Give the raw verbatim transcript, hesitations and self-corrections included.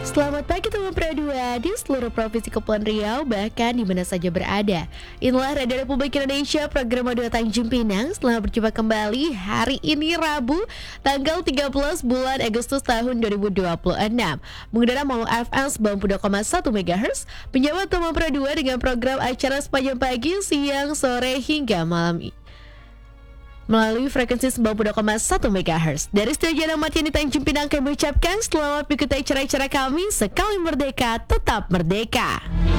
Selamat pagi teman Pro dua di seluruh provinsi Kepulauan Riau, bahkan di mana saja berada. Inilah Radio Republik Indonesia, program dua Tanjung Pinang. Selamat berjumpa kembali hari ini Rabu, tanggal tiga belas bulan Agustus tahun dua ribu dua puluh enam. Mengudara Molo F M sembilan puluh dua koma satu megahertz. Penjabat teman Pro dua dengan program acara sepanjang pagi, siang, sore hingga malam ini melalui frekuensi sembilan puluh dua koma satu megahertz. Dari studio Amat yang di Tanjung Pinang kami ucapkan selamat mengikuti acara-acara kami. Sekali merdeka, tetap merdeka.